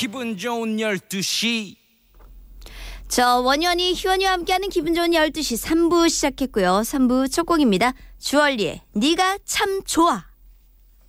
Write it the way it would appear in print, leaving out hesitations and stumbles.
기분 좋은 12시. 저 원현이 희원이와 함께하는 기분 좋은 12시 3부 시작했고요. 3부 첫 곡입니다. 주얼리의 네가 참 좋아.